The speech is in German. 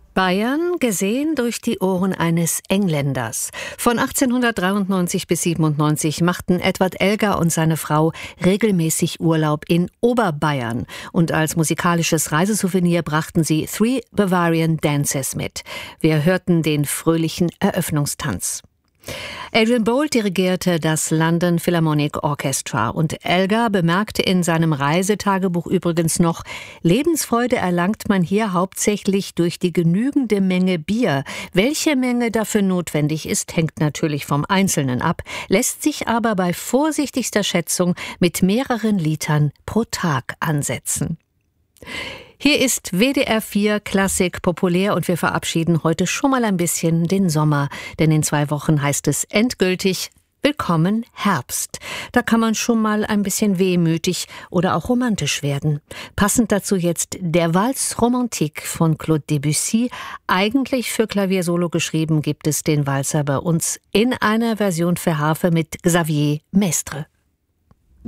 Bayern gesehen durch die Ohren eines Engländers. Von 1893 bis 97 machten Edward Elgar und seine Frau regelmäßig Urlaub in Oberbayern. Und als musikalisches Reisesouvenir brachten sie Three Bavarian Dances mit. Wir hörten den fröhlichen Eröffnungstanz. Adrian Boult dirigierte das London Philharmonic Orchestra und Elgar bemerkte in seinem Reisetagebuch übrigens noch: Lebensfreude erlangt man hier hauptsächlich durch die genügende Menge Bier. Welche Menge dafür notwendig ist, hängt natürlich vom Einzelnen ab, lässt sich aber bei vorsichtigster Schätzung mit mehreren Litern pro Tag ansetzen. Hier ist WDR 4 Klassik populär und wir verabschieden heute schon mal ein bisschen den Sommer, denn in 2 Wochen heißt es endgültig Willkommen Herbst. Da kann man schon mal ein bisschen wehmütig oder auch romantisch werden. Passend dazu jetzt der Valse Romantique von Claude Debussy. Eigentlich für Klaviersolo geschrieben, gibt es den Walzer bei uns in einer Version für Harfe mit Xavier Mestre.